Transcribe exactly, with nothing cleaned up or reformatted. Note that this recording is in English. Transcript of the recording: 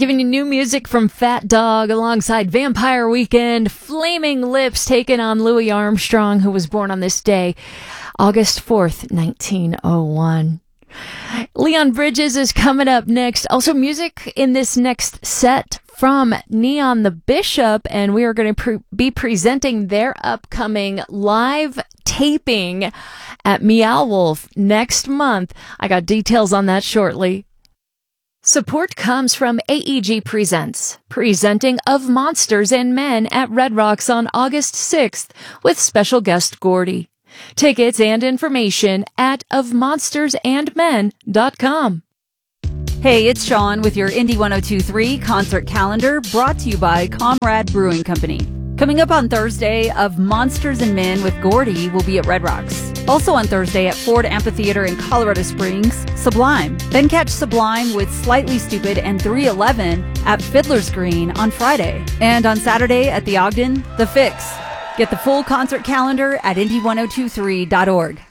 giving you new music from Fat Dog alongside Vampire Weekend, Flaming Lips taking on Louis Armstrong, who was born on this day, August fourth, nineteen oh one. Leon Bridges is coming up next. Also, music in this next set from Neon the Bishop, and we are going to pre- be presenting their upcoming live taping at Meow Wolf next month. I got details on that shortly. Support comes from A E G Presents, presenting Of Monsters and Men at Red Rocks on August sixth with special guest Gordy. Tickets and information at of monsters and men dot com. Hey, it's Sean with your Indie one oh two point three concert calendar, brought to you by Comrade Brewing Company. Coming up on Thursday, Of Monsters and Men with Gordy will be at Red Rocks. Also on Thursday at Ford Amphitheater in Colorado Springs, Sublime. Then catch Sublime with Slightly Stupid and three eleven at Fiddler's Green on Friday. And on Saturday at the Ogden, The Fix. Get the full concert calendar at indie one oh two three dot org.